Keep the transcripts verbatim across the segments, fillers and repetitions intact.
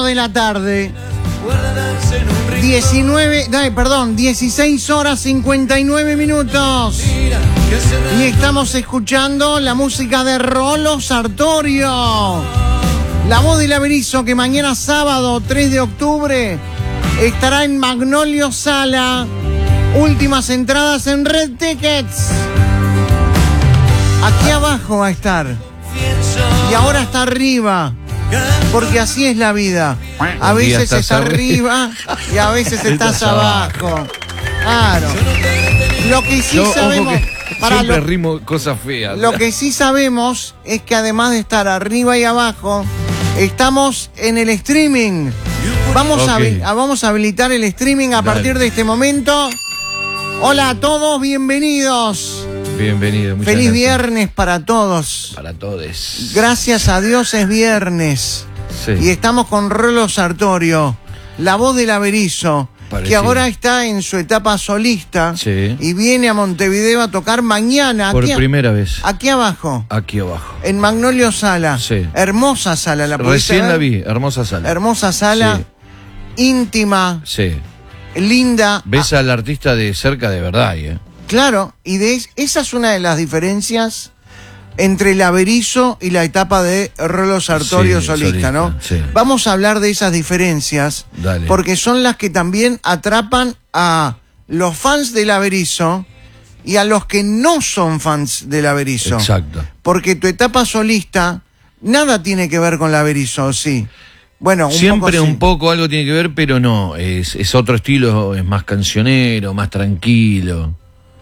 de la tarde. diecinueve, ay, perdón, dieciséis horas cincuenta y nueve minutos. Y estamos escuchando la música de Rolo Sartorio. La voz del Averizo, que mañana sábado tres de octubre estará en Magnolio Sala. Últimas entradas en Red Tickets. Aquí abajo va a estar. Y ahora está arriba. Porque así es la vida. A veces estás, estás arriba y a veces estás, estás abajo. Claro. Lo que sí Yo, sabemos... Que para siempre lo, rimo cosas feas. Lo que sí sabemos es que además de estar arriba y abajo, estamos en el streaming. Vamos, okay. a, vamos a habilitar el streaming a Dale. partir de este momento. Hola a todos, bienvenidos. Bienvenido. Feliz gracias. Viernes para todos. Para todos. Gracias a Dios es viernes. Sí. Y estamos con Rolo Sartorio, la voz del Averizo, Parecido. que ahora está en su etapa solista. Sí. Y viene a Montevideo a tocar mañana. Por aquí, primera vez. Aquí abajo. Aquí abajo. En Magnolio Sala. Sí. Hermosa sala. ¿La Recién ver? la vi, hermosa sala. Hermosa sala. Sí. Íntima. Sí. Linda. Ves al artista de cerca de verdad, ¿eh? Claro, y de, esa es una de las diferencias entre el Averizo y la etapa de Rolo Sartorio sí, solista, solista, ¿no? Sí. Vamos a hablar de esas diferencias, Dale. porque son las que también atrapan a los fans del Averizo y a los que no son fans del Averizo. Exacto. Porque tu etapa solista nada tiene que ver con el Averizo, ¿sí? Bueno, un siempre poco un sí. poco algo tiene que ver, pero no, es, es otro estilo, es más cancionero, más tranquilo.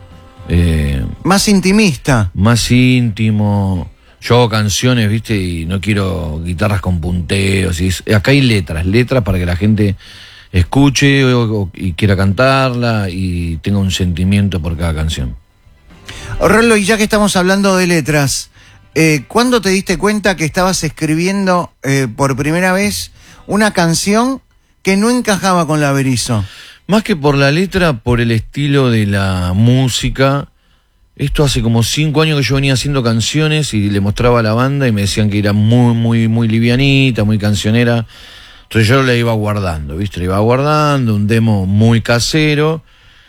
Eh, más intimista. Más íntimo. Yo hago canciones, viste, y no quiero guitarras con punteos. Y es, acá hay letras, letras para que la gente escuche o, o, y quiera cantarla y tenga un sentimiento por cada canción. Rolo, y ya que estamos hablando de letras, eh, ¿cuándo te diste cuenta que estabas escribiendo eh, por primera vez una canción que no encajaba con la Averizo? Más que por la letra, por el estilo de la música. Esto hace como cinco años que yo venía haciendo canciones y le mostraba a la banda y me decían que era muy, muy, muy livianita, muy cancionera. Entonces yo la iba guardando, ¿viste? La iba guardando, un demo muy casero.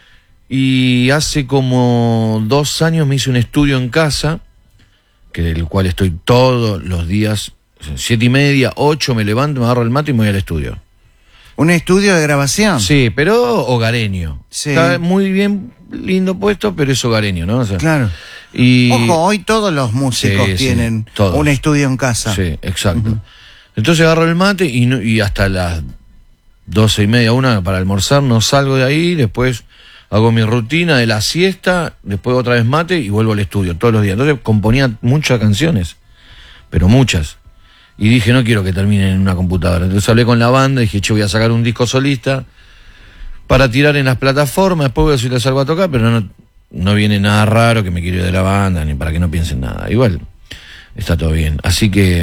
Y hace como dos años me hice un estudio en casa, que del cual estoy todos los días, siete y media, ocho, me levanto, me agarro el mate y me voy al estudio. ¿Un estudio de grabación? Sí, pero hogareño. Sí. Está muy bien, lindo puesto, pero es hogareño, ¿no? O sea, claro. Y... Ojo, hoy todos los músicos sí, tienen sí, todos. un estudio en casa. Sí, exacto. Uh-huh. Entonces agarro el mate y, no, y hasta las doce y media, una para almorzar, no salgo de ahí, después hago mi rutina de la siesta, después otra vez mate y vuelvo al estudio todos los días. Entonces componía muchas canciones, pero muchas. Y dije, no quiero que termine en una computadora. Entonces hablé con la banda y dije, che, voy a sacar un disco solista para tirar en las plataformas, después voy a ver si les salgo a tocar, pero no, no viene nada raro que me quiero ir de la banda, ni para que no piensen nada. Igual está todo bien. Así que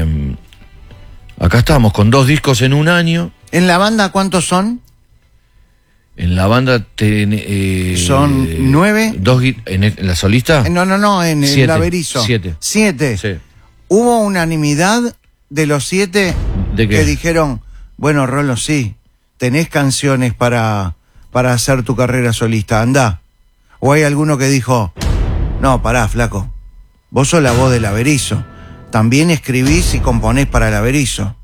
acá estamos, con dos discos en un año. ¿En la banda cuántos son? En la banda ten, eh, ¿Son eh, nueve? Dos, en, el, ¿En la solista? No, no, no, en siete, el Averizo. Siete. Siete. Sí. ¿Hubo unanimidad de los siete ¿De qué? que dijeron, bueno, Rolo, sí, tenés canciones para, para hacer tu carrera solista, andá? ¿O hay alguno que dijo, no, pará, flaco, vos sos la voz del Averizo, también escribís y componés para el Averizo?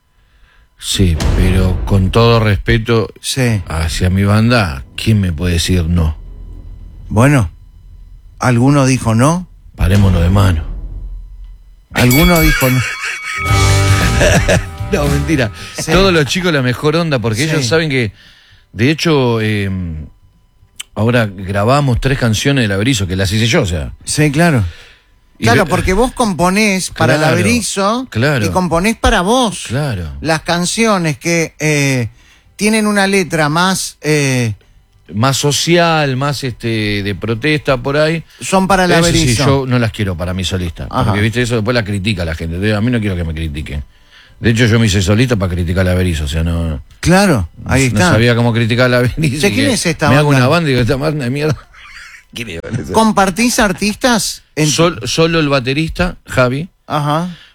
Sí, pero con todo respeto sí. hacia mi banda, ¿quién me puede decir no? Bueno, ¿alguno dijo no? Parémonos de mano. ¿Alguno dijo no? No, mentira. Sí. Todos los chicos la mejor onda, porque sí. ellos saben que, de hecho, eh, ahora grabamos tres canciones del Averizo, que las hice yo, o sea. Sí, claro. Claro, porque vos componés para claro, el Averizo claro. y componés para vos. Claro. Las canciones que eh, tienen una letra más... Eh, más social, más este de protesta por ahí. Son para el Averizo. Sí, yo no las quiero para mi solista. Ajá. Porque, viste, eso después la critica la gente. Entonces, a mí no quiero que me critiquen. De hecho, yo me hice solista para criticar al Averizo, o sea, no... Claro, ahí no, está. No sabía cómo criticar al Averizo. ¿Quién es esta me banda? hago una banda y digo, esta banda de mierda. ¿Compartís artistas? En... Sol, solo el baterista, Javi. Ajá.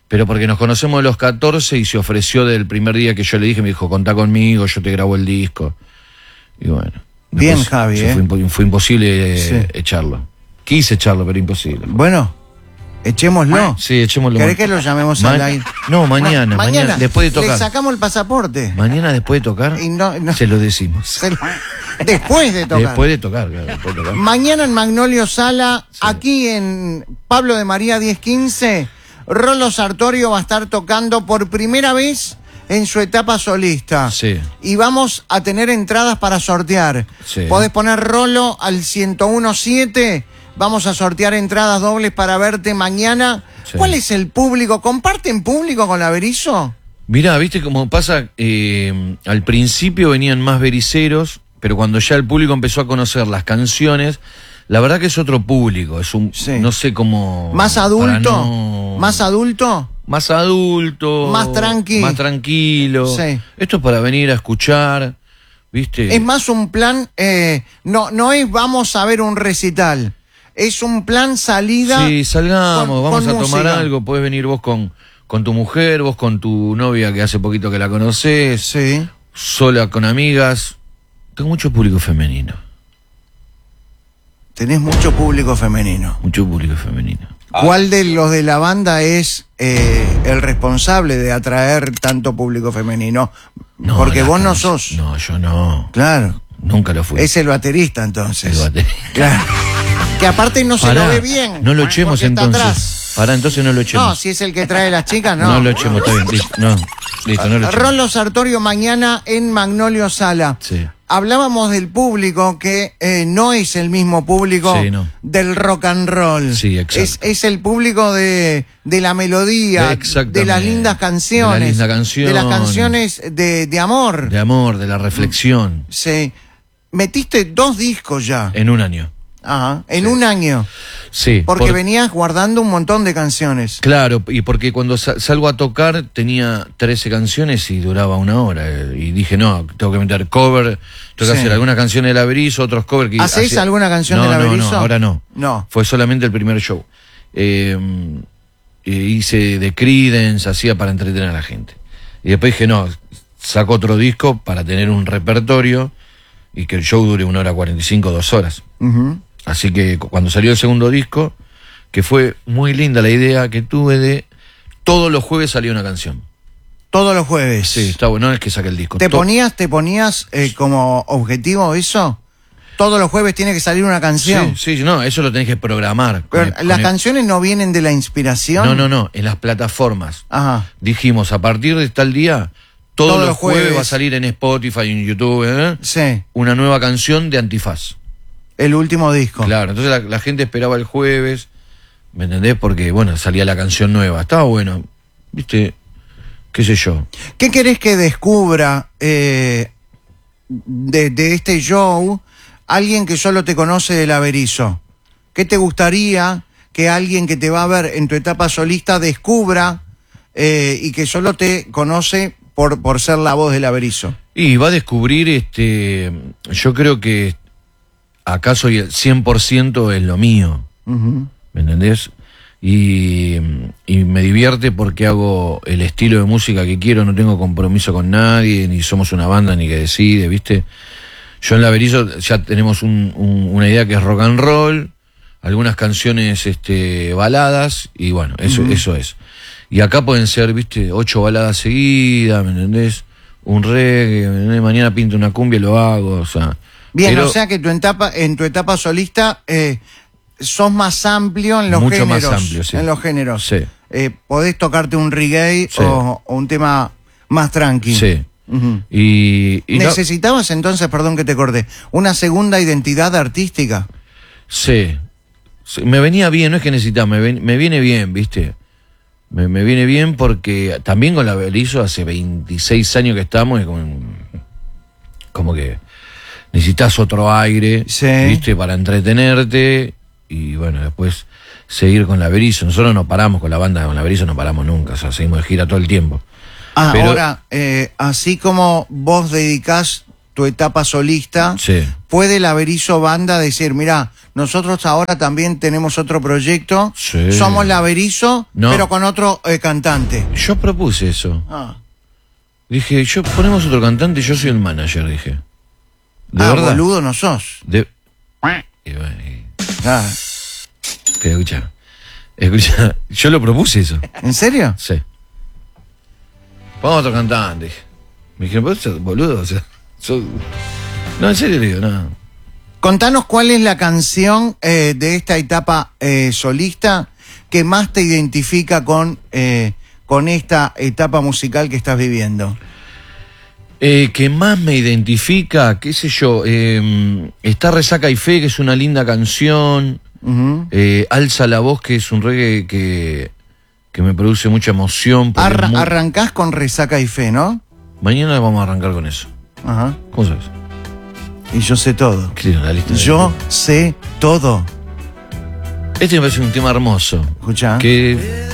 Pero porque nos conocemos de los catorce y se ofreció del primer día que yo le dije, me dijo, contá conmigo, yo te grabo el disco. Y bueno. Bien, Javi, ¿eh? Fue, impo fue imposible sí. eh, echarlo. Quise echarlo, pero imposible. Bueno, echémoslo. Sí, echémoslo. ¿Querés que lo llamemos Ma al aire? No, mañana, Ma mañana, mañana, después de tocar. Le sacamos el pasaporte. Mañana después de tocar, y no, no, se lo decimos. Se lo... Después de tocar. Después de tocar, claro, después de tocar. Mañana en Magnolio Sala, sí. Aquí en Pablo de María diez quince, Rolo Sartorio va a estar tocando por primera vez en su etapa solista. Sí. Y vamos a tener entradas para sortear. Sí. Podés poner Rolo al ciento uno siete. Vamos a sortear entradas dobles para verte mañana. Sí. ¿Cuál es el público? ¿Comparten público con la Berizo? Mirá, viste cómo pasa, eh, al principio venían más bericeros, pero cuando ya el público empezó a conocer las canciones, la verdad que es otro público, es un, sí. no sé cómo... ¿Más adulto? No... ¿Más adulto? Más adulto. Más tranqui. Más tranquilo. Sí. Esto es para venir a escuchar, ¿viste? Es más un plan, eh, no, no es vamos a ver un recital. Es un plan salida. Sí, salgamos, con, vamos con a tomar música. algo. Podés venir vos con, con tu mujer, vos con tu novia que hace poquito que la conocés. Sí. Sola con amigas. Tengo mucho público femenino. Tenés mucho público femenino. Mucho público femenino. ¿Cuál de los de la banda es eh, el responsable de atraer tanto público femenino? No, porque vos no canción. sos. No, yo no. Claro. Nunca lo fui. Es el baterista, entonces. El baterista. Claro. Que aparte no Pará, se lo ve bien. No lo echemos entonces. Pará, entonces no lo echemos. No, si es el que trae las chicas, no. No lo echemos, está bien. Listo, no. Listo, no lo echemos. Rolo Sartorio mañana en Magnolio Sala. Sí. Hablábamos del público que eh, no es el mismo público sí, no. del rock and roll. Sí, exacto. Es, es el público de, de la melodía, de las lindas canciones. De, la linda canción, de las canciones de, de amor. De amor, de la reflexión. Sí. Metiste dos discos ya. En un año. Ajá, en sí. un año. Sí. Porque por... venías guardando un montón de canciones. Claro, y porque cuando salgo a tocar tenía trece canciones y duraba una hora. Y dije, no, tengo que meter cover, tengo que sí. hacer algunas canciones de la Berizo, otros covers. Que ¿Hacés hacía... alguna canción no, de la no, Berizo? No, ahora no. No. Fue solamente el primer show. Eh, eh, hice de Creedence, hacía para entretener a la gente. Y después dije, no, saco otro disco para tener un repertorio y que el show dure una hora cuarenta y cinco, dos horas. Uh-huh. Así que cuando salió el segundo disco, que fue muy linda la idea que tuve de todos los jueves salía una canción. Todos los jueves. Sí, está bueno, no es que saque el disco. ¿Te to ponías, te ponías eh, como objetivo eso? Todos los jueves tiene que salir una canción. Sí, sí, no, eso lo tenés que programar. Pero con el, las con canciones el... no vienen de la inspiración. No, no, no, en las plataformas. Ajá. Dijimos, a partir de tal día, todos, todos los jueves, jueves va a salir en Spotify, en YouTube, ¿eh? Sí. Una nueva canción de Antifaz. El último disco. Claro, entonces la, la gente esperaba el jueves, ¿me entendés? Porque, bueno, salía la canción nueva. Estaba bueno, ¿viste? ¿Qué sé yo? ¿Qué querés que descubra eh, de, de este show alguien que solo te conoce del Berizo? ¿Qué te gustaría que alguien que te va a ver en tu etapa solista descubra eh, y que solo te conoce por, por ser la voz del Berizo? Y va a descubrir, este, yo creo que acaso el cien por ciento es lo mío, uh-huh. ¿Me entendés? Y, y me divierte porque hago el estilo de música que quiero, no tengo compromiso con nadie, ni somos una banda ni que decide, ¿viste? Yo en la Berizo ya tenemos un, un, una idea que es rock and roll, algunas canciones este, baladas, y bueno, eso, uh-huh. eso es. Y acá pueden ser, ¿viste? Ocho baladas seguidas, ¿me entendés? Un reggae, ¿me entendés? Mañana pinto una cumbia y lo hago, o sea... Bien, pero, o sea que tu etapa, en tu etapa solista eh, sos más amplio en los mucho géneros. Más amplio, sí. En los géneros. Sí. Eh, podés tocarte un reggae sí. o, o un tema más tranqui. Sí. Uh-huh. y, y ¿Necesitabas no... entonces, perdón que te corté, una segunda identidad artística? Sí. sí. Me venía bien, no es que necesitaba, me, ven, me viene bien, ¿viste? Me, me viene bien porque también con la Berizo hace veintiséis años que estamos y como, como que... necesitas otro aire, sí. ¿viste? Para entretenerte y bueno, después seguir con la Berizo. Nosotros no paramos con la banda, con la Berizo no paramos nunca, o sea, seguimos de gira todo el tiempo. Ah, Pero... ahora, eh, así como vos dedicás tu etapa solista, Sí. ¿puede la Berizo Banda decir, mirá, nosotros ahora también tenemos otro proyecto, Sí. somos la Berizo, No. pero con otro eh, cantante? Yo propuse eso. Ah. Dije, yo ponemos otro cantante y yo soy el manager, dije. ¿De ah, verdad? boludo no sos. De... Y bueno, y- Ah, pero escucha, escucha, yo lo propuse eso. ¿en serio? Sí. Pongamos otro cantante. Dije. Me dijeron, ¿vos sos boludo? O sea, sos... No, en serio le digo, no. Contanos cuál es la canción eh, de esta etapa eh, solista que más te identifica con, eh, con esta etapa musical que estás viviendo. Eh, que más me identifica, qué sé yo, eh, está Resaca y Fe, que es una linda canción. Uh-huh. eh, Alza la Voz, que es un reggae que, que me produce mucha emoción. porque Arra- es muy- Arrancás con Resaca y Fe, ¿no? Mañana vamos a arrancar con eso. Ajá. ¿Cómo sabes? Y yo sé todo. ¿Qué tiene la lista? de- Yo sé todo. Este me parece un tema hermoso. Escuchá. Que